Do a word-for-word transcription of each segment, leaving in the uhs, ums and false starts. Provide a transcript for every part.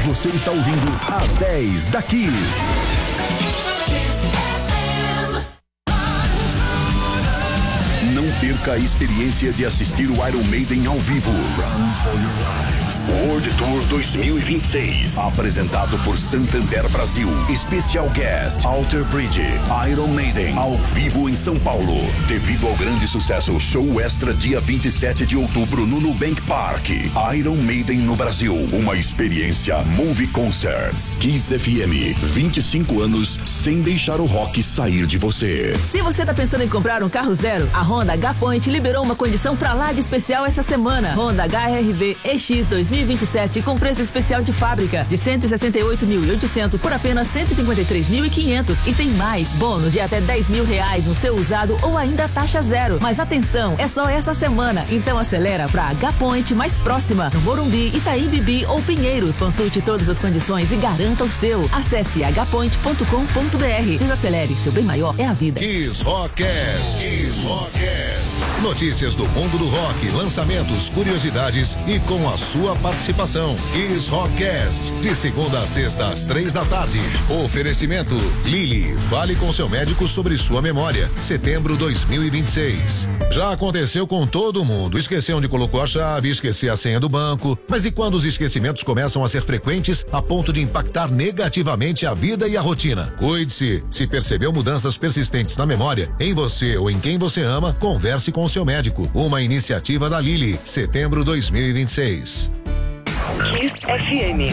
Você está ouvindo às dez da Kiss. Não perca a experiência de assistir o Iron Maiden ao vivo. Run for Your Lives. World Tour dois mil e vinte e seis. Apresentado por Santander Brasil. Special Guest Alter Bridge. Iron Maiden ao vivo em São Paulo. Devido ao grande sucesso, show extra dia vinte e sete de outubro no Nubank Park. Iron Maiden no Brasil. Uma experiência Movie Concerts. Kiss F M. vinte e cinco anos sem deixar o rock sair de você. Se você tá pensando em comprar um carro zero, a Honda H-Point liberou uma condição pra lá de especial essa semana. Honda H R V E X dois mil e vinte e sete com preço especial de fábrica de cento e sessenta e oito mil e oitocentos por apenas cento e cinquenta e três mil e quinhentos e tem mais bônus de até dez mil reais no seu usado ou ainda taxa zero. Mas atenção, é só essa semana, então acelera pra H-Point mais próxima, no Morumbi, Itaim Bibi ou Pinheiros. Consulte todas as condições e garanta o seu. Acesse h point ponto com ponto b r. Desacelere, seu bem maior é a vida. Kiss Rockcast. Kiss Rockcast. Notícias do mundo do rock, lançamentos, curiosidades e com a sua participação. Kiss Rockcast, de segunda a sexta às três da tarde. Oferecimento Lili, fale com seu médico sobre sua memória. Setembro dois mil e vinte e seis. Já aconteceu com todo mundo. Esquecer onde colocou a chave, esquecer a senha do banco. Mas e quando os esquecimentos começam a ser frequentes a ponto de impactar negativamente a vida e a rotina? Cuide-se. Se percebeu mudanças persistentes na memória, em você ou em quem você ama, converse com o seu médico. Uma iniciativa da Lili. Setembro dois mil e vinte e seis. Kiss F M.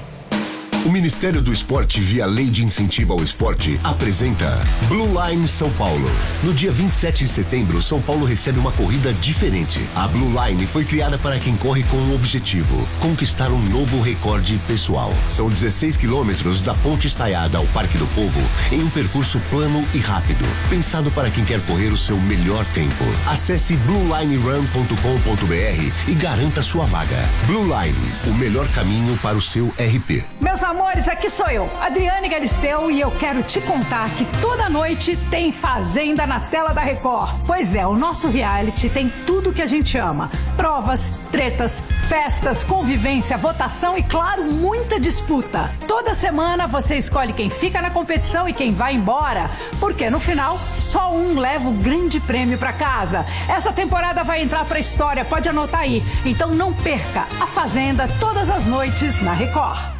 O Ministério do Esporte, via Lei de Incentivo ao Esporte, apresenta Blue Line São Paulo. No dia vinte e sete de setembro, São Paulo recebe uma corrida diferente. A Blue Line foi criada para quem corre com um objetivo: conquistar um novo recorde pessoal. São dezesseis quilômetros da Ponte Estaiada ao Parque do Povo, em um percurso plano e rápido, pensado para quem quer correr o seu melhor tempo. Acesse blue line run ponto com ponto b r e garanta sua vaga. Blue Line, o melhor caminho para o seu R P. Meus amores, aqui sou eu, Adriane Galisteu, e eu quero te contar que toda noite tem Fazenda na tela da Record. Pois é, o nosso reality tem tudo que a gente ama: provas, tretas, festas, convivência, votação e, claro, muita disputa. Toda semana você escolhe quem fica na competição e quem vai embora, porque no final só um leva o grande prêmio pra casa. Essa temporada vai entrar pra história, pode anotar aí. Então não perca a Fazenda todas as noites na Record.